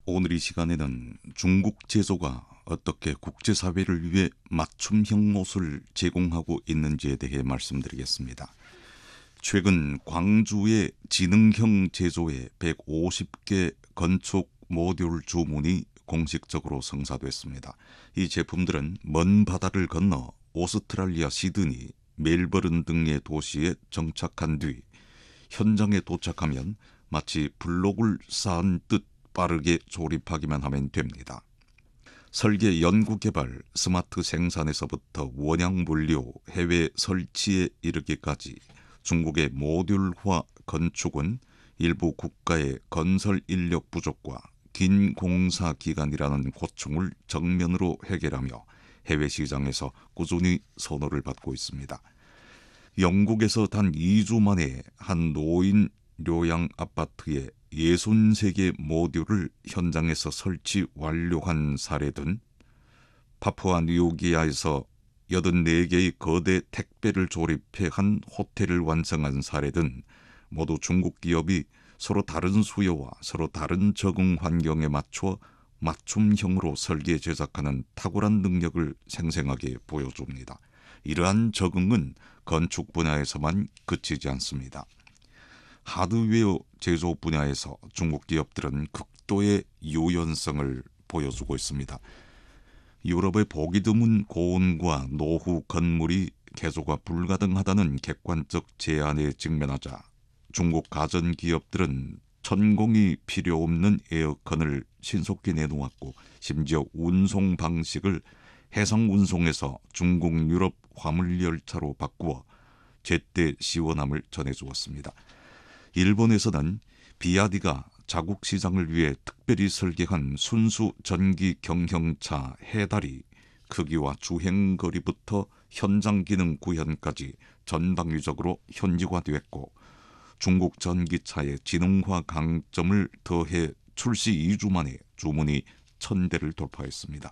오늘 이 시간에는 중국 제조가 어떻게 국제사회를 위해 맞춤형 옷을 제공하고 있는지에 대해 말씀드리겠습니다. 최근 광주의 지능형 제조의 150개 건축 모듈 주문이 공식적으로 성사됐습니다. 이 제품들은 먼 바다를 건너 오스트랄리아 시드니, 멜버른 등의 도시에 정착한 뒤 현장에 도착하면 마치 블록을 쌓은 듯 빠르게 조립하기만 하면 됩니다. 설계, 연구개발, 스마트 생산에서부터 원양 물류, 해외 설치에 이르기까지 중국의 모듈화 건축은 일부 국가의 건설 인력 부족과 긴 공사 기간이라는 고충을 정면으로 해결하며 해외 시장에서 꾸준히 선호를 받고 있습니다. 영국에서 단 2주 만에 한 노인 료양 아파트에 63개 모듈을 현장에서 설치 완료한 사례든 파푸아 뉴기니아에서 84개의 거대 택배를 조립해 한 호텔을 완성한 사례든 모두 중국 기업이 서로 다른 수요와 서로 다른 적응 환경에 맞춰 맞춤형으로 설계 제작하는 탁월한 능력을 생생하게 보여줍니다. 이러한 적응은 건축 분야에서만 그치지 않습니다. 하드웨어 제조 분야에서 중국 기업들은 극도의 유연성을 보여주고 있습니다. 유럽의 보기 드문 고온과 노후 건물이 개조가 불가능하다는 객관적 제안에 직면하자 중국 가전 기업들은 천공이 필요 없는 에어컨을 신속히 내놓았고, 심지어 운송 방식을 해상 운송에서 중국 유럽 화물 열차로 바꾸어 제때 시원함을 전해주었습니다. 일본에서는 비아디가 자국 시장을 위해 특별히 설계한 순수 전기 경형차 해달이 크기와 주행거리부터 현장 기능 구현까지 전방위적으로 현지화됐고, 중국 전기차의 지능화 강점을 더해 출시 2주 만에 주문이 1000대를 돌파했습니다.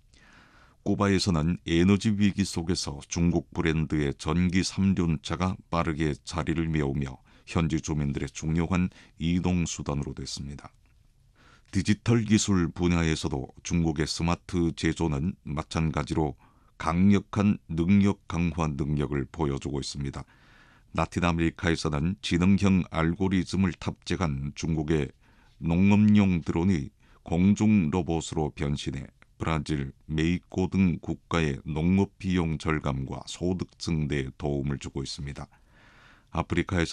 쿠바에서는 에너지 위기 속에서 중국 브랜드의 전기 3륜차가 빠르게 자리를 메우며 현지 주민들의 중요한 이동수단으로 됐습니다. 디지털 기술 분야에서도 중국의 스마트 제조는 마찬가지로 강력한 능력 강화 능력을 보여주고 있습니다. 라틴 아메리카에서는 지능형 알고리즘을 탑재한 중국의 농업용 드론이 공중 로봇으로 변신해 브라질, 메xi코 등 국가의 농업 비용 절감과 소득 증대에 도움을 주고 있습니다. 아프리카에서